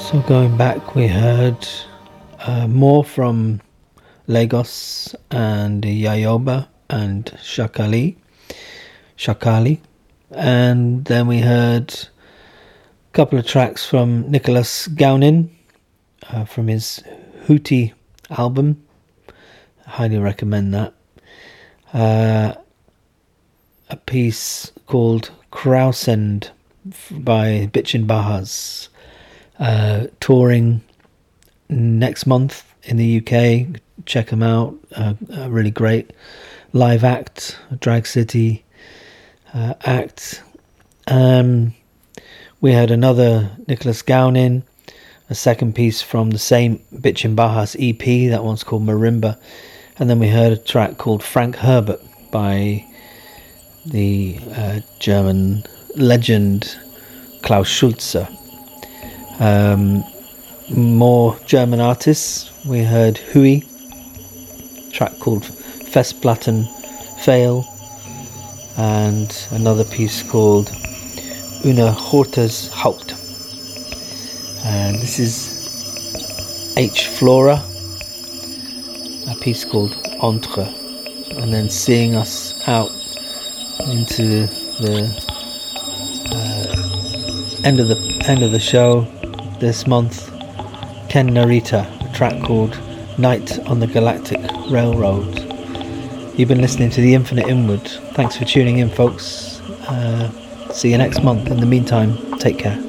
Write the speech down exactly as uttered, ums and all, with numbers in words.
So going back, we heard uh, more from Lagos and Yayoba and Shakali, Shakali, and then we heard a couple of tracks from Nicholas Gownin uh, from his Hootie album. I highly recommend that. Uh, a piece called Krausend by Bitchin' Bahas. Uh, touring next month in the U K. Check them out. Uh, a really great live act, Drag City uh, act. Um, we had another Nicholas Gownin, a second piece from the same Bitchin' Bahas E P. That one's called Marimba. And then we heard a track called Frank Herbert by the uh, German legend Klaus Schulze. Um, more German artists. We heard Hui, track called Festplatten Fail, and another piece called Unerhörtes Haupt. And this is H. Flora, a piece called Entre, and then seeing us out into the uh, end of the end of the show this month, Ken Narita, a track called Night on the Galactic Railroad. You've been listening to The Infinite Inward. Thanks for tuning in, folks. Uh, see you next month. In the meantime, take care.